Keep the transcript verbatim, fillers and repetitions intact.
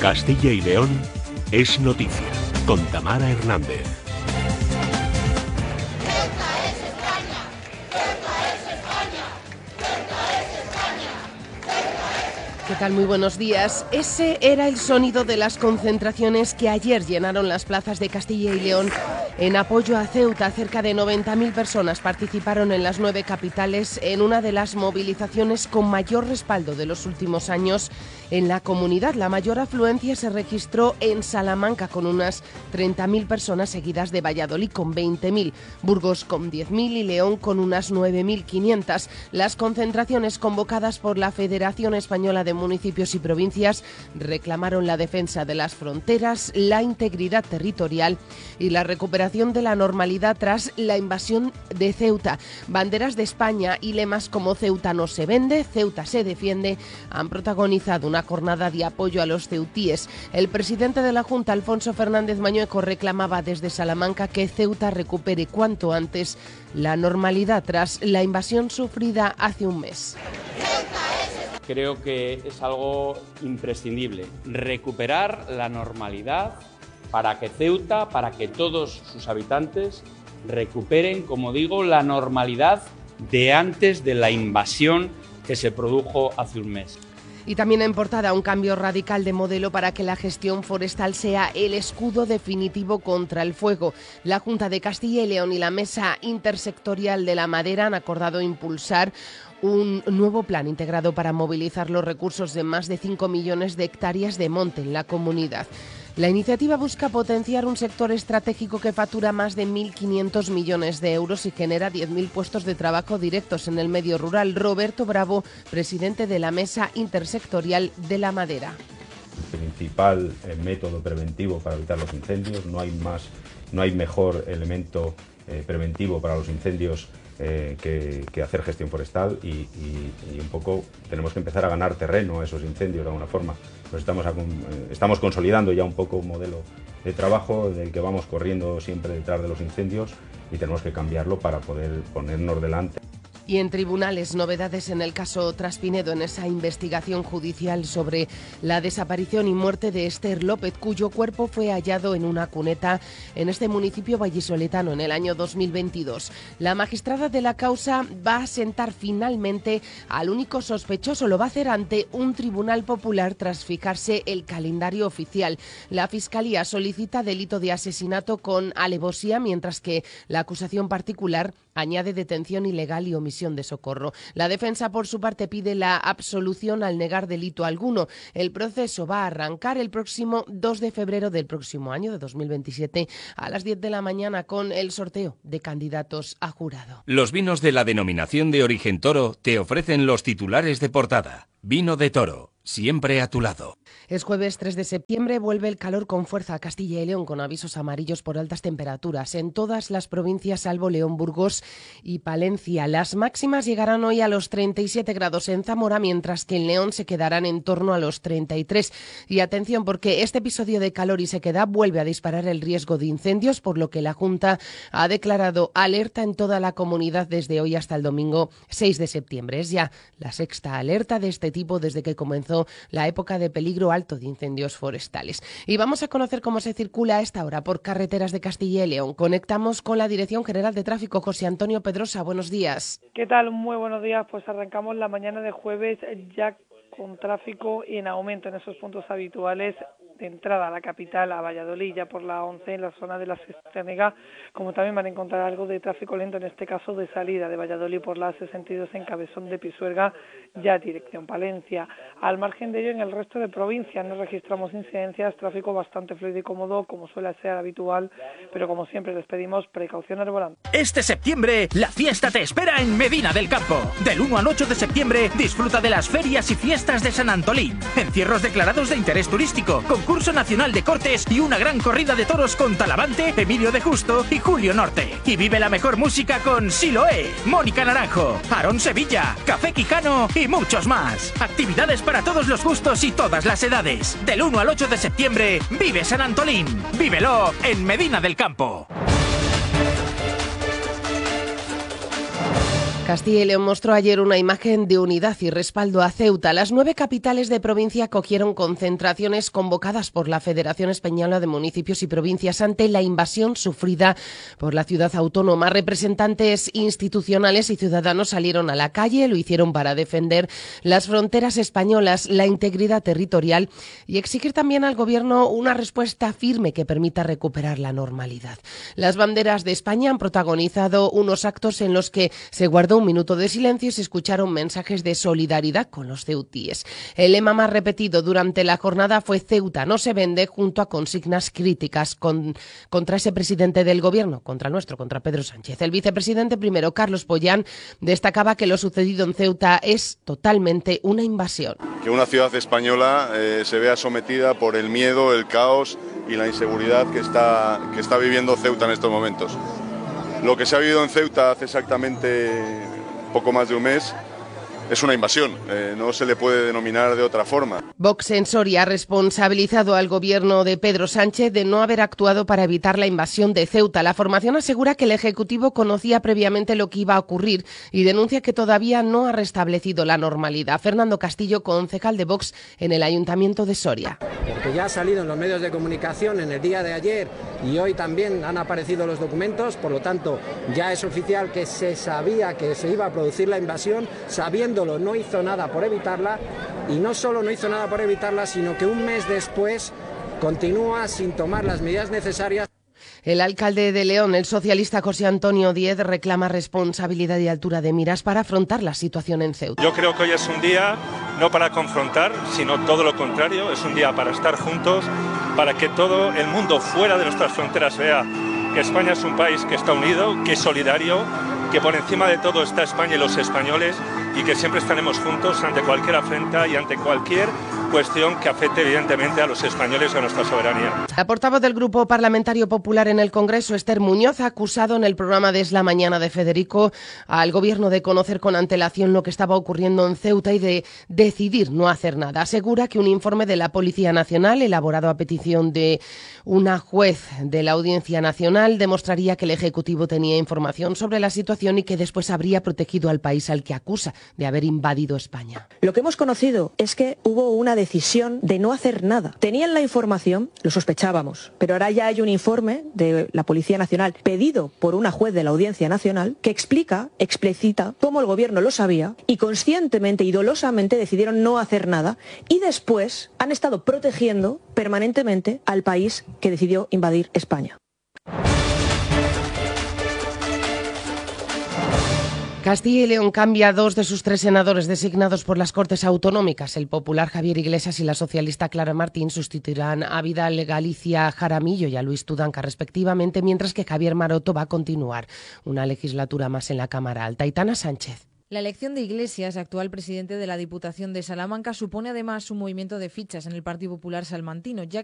Castilla y León es noticia, con Tamara Hernández. ¿Qué tal? Muy buenos días. Ese era el sonido de las concentraciones que ayer llenaron las plazas de Castilla y León en apoyo a Ceuta. Cerca de noventa mil personas participaron en las nueve capitales en una de las movilizaciones con mayor respaldo de los últimos años en la comunidad. La mayor afluencia se registró en Salamanca con unas treinta mil personas, seguidas de Valladolid con veinte mil, Burgos con diez mil y León con unas nueve mil quinientas. Las concentraciones convocadas por la Federación Española de Municipios y Provincias reclamaron la defensa de las fronteras, la integridad territorial y la recuperación de la normalidad tras la invasión de Ceuta. Banderas de España y lemas como Ceuta no se vende, Ceuta se defiende han protagonizado una jornada de apoyo a los ceutíes. El presidente de la Junta, Alfonso Fernández Mañueco, reclamaba desde Salamanca que Ceuta recupere cuanto antes la normalidad tras la invasión sufrida hace un mes. Creo que es algo imprescindible, recuperar la normalidad para que Ceuta, para que todos sus habitantes recuperen, como digo, la normalidad de antes de la invasión que se produjo hace un mes. Y también en portada un cambio radical de modelo para que la gestión forestal sea el escudo definitivo contra el fuego. La Junta de Castilla y León y la Mesa Intersectorial de la Madera han acordado impulsar un nuevo plan integrado para movilizar los recursos de más de cinco millones de hectáreas de monte en la comunidad. La iniciativa busca potenciar un sector estratégico que factura más de mil quinientos millones de euros y genera diez mil puestos de trabajo directos en el medio rural. Roberto Bravo, presidente de la Mesa Intersectorial de la Madera. El principal eh, método preventivo para evitar los incendios, no hay más, no hay mejor elemento eh, preventivo para los incendios Eh, que, que hacer gestión forestal y, y, y un poco tenemos que empezar a ganar terreno a esos incendios de alguna forma. Nos estamos, a, eh, estamos consolidando ya un poco un modelo de trabajo en el que vamos corriendo siempre detrás de los incendios y tenemos que cambiarlo para poder ponernos delante. Y en tribunales, novedades en el caso Traspinedo, en esa investigación judicial sobre la desaparición y muerte de Esther López, cuyo cuerpo fue hallado en una cuneta en este municipio vallisoletano en el año dos mil veintidós. La magistrada de la causa va a sentar finalmente al único sospechoso. Lo va a hacer ante un tribunal popular tras fijarse el calendario oficial. La Fiscalía solicita delito de asesinato con alevosía, mientras que la acusación particular añade detención ilegal y omisión de socorro. La defensa, por su parte, pide la absolución al negar delito alguno. El proceso va a arrancar el próximo dos de febrero del próximo año, de dos mil veintisiete, a las diez de la mañana, con el sorteo de candidatos a jurado. Los vinos de la denominación de origen Toro te ofrecen los titulares de portada. Vino de Toro, siempre a tu lado. Es jueves tres de septiembre, vuelve el calor con fuerza a Castilla y León, con avisos amarillos por altas temperaturas en todas las provincias salvo León, Burgos y Palencia. Las máximas llegarán hoy a los treinta y siete grados en Zamora, mientras que en León se quedarán en torno a los treinta y tres. Y atención, porque este episodio de calor y sequedad vuelve a disparar el riesgo de incendios, por lo que la Junta ha declarado alerta en toda la comunidad desde hoy hasta el domingo seis de septiembre. Es ya la sexta alerta de este tipo desde que comenzó la época de peligro alto de incendios forestales. Y vamos a conocer cómo se circula a esta hora por carreteras de Castilla y León. Conectamos con la Dirección General de Tráfico. José Antonio Pedrosa, buenos días. ¿Qué tal? Muy buenos días. Pues arrancamos la mañana de jueves ya con tráfico en aumento en esos puntos habituales de entrada a la capital, a Valladolid, ya por la once en la zona de la Sextanega, como también van a encontrar algo de tráfico lento, en este caso de salida de Valladolid por la sesenta y dos en Cabezón de Pisuerga, ya dirección Palencia. Al margen de ello, en el resto de provincias no registramos incidencias, tráfico bastante fluido y cómodo, como suele ser habitual, pero como siempre les pedimos precaución al volante. Este septiembre, la fiesta te espera en Medina del Campo. Del uno al ocho de septiembre, disfruta de las ferias y fiestas de San Antolín. Encierros declarados de interés turístico, concurso nacional de cortes y una gran corrida de toros con Talavante, Emilio de Justo y Julio Norte. Y vive la mejor música con Siloé, Mónica Naranjo, Aarón Sevilla, Café Quijano y muchos más. Actividades para todos los gustos y todas las edades. Del uno al ocho de septiembre, vive San Antolín. Vívelo en Medina del Campo. Castilla y León mostró ayer una imagen de unidad y respaldo a Ceuta. Las nueve capitales de provincia acogieron concentraciones convocadas por la Federación Española de Municipios y Provincias ante la invasión sufrida por la ciudad autónoma. Representantes institucionales y ciudadanos salieron a la calle, lo hicieron para defender las fronteras españolas, la integridad territorial y exigir también al Gobierno una respuesta firme que permita recuperar la normalidad. Las banderas de España han protagonizado unos actos en los que se guardó un minuto de silencio y se escucharon mensajes de solidaridad con los ceutíes. El lema más repetido durante la jornada fue Ceuta no se vende, junto a consignas críticas con, contra ese presidente del Gobierno, contra el nuestro, contra Pedro Sánchez. El vicepresidente primero, Carlos Pollán, destacaba que lo sucedido en Ceuta es totalmente una invasión. Que una ciudad española eh, se vea sometida por el miedo, el caos y la inseguridad que está, que está viviendo Ceuta en estos momentos. Lo que se ha vivido en Ceuta hace exactamente poco más de un mes es una invasión, eh, no se le puede denominar de otra forma. Vox en Soria ha responsabilizado al gobierno de Pedro Sánchez de no haber actuado para evitar la invasión de Ceuta. La formación asegura que el Ejecutivo conocía previamente lo que iba a ocurrir y denuncia que todavía no ha restablecido la normalidad. Fernando Castillo, concejal de Vox en el Ayuntamiento de Soria. Porque ya ha salido en los medios de comunicación en el día de ayer y hoy también han aparecido los documentos, por lo tanto ya es oficial que se sabía que se iba a producir la invasión, sabiendo no hizo nada por evitarla y no solo no hizo nada por evitarla, sino que un mes después continúa sin tomar las medidas necesarias. El alcalde de León, el socialista José Antonio Díez, reclama responsabilidad y altura de miras para afrontar la situación en Ceuta. Yo creo que hoy es un día no para confrontar, sino todo lo contrario, es un día para estar juntos, para que todo el mundo fuera de nuestras fronteras vea que España es un país que está unido, que es solidario, que por encima de todo está España y los españoles y que siempre estaremos juntos ante cualquier afrenta y ante cualquier cuestión que afecte evidentemente a los españoles y a nuestra soberanía. La portavoz del Grupo Parlamentario Popular en el Congreso, Esther Muñoz, ha acusado en el programa de Es la Mañana de Federico al Gobierno de conocer con antelación lo que estaba ocurriendo en Ceuta y de decidir no hacer nada. Asegura que un informe de la Policía Nacional, elaborado a petición de una juez de la Audiencia Nacional, demostraría que el Ejecutivo tenía información sobre la situación y que después habría protegido al país al que acusa de haber invadido España. Lo que hemos conocido es que hubo una decisión de no hacer nada. Tenían la información, lo sospechábamos, pero ahora ya hay un informe de la Policía Nacional pedido por una juez de la Audiencia Nacional que explica, explicita cómo el Gobierno lo sabía y conscientemente y dolosamente decidieron no hacer nada y después han estado protegiendo permanentemente al país que decidió invadir España. Castilla y León cambia a dos de sus tres senadores designados por las Cortes Autonómicas. El popular Javier Iglesias y la socialista Clara Martín sustituirán a Vidal Galicia Jaramillo y a Luis Tudanca respectivamente, mientras que Javier Maroto va a continuar una legislatura más en la Cámara Alta. Aitana Sánchez. La elección de Iglesias, actual presidente de la Diputación de Salamanca, supone además un movimiento de fichas en el Partido Popular salmantino, ya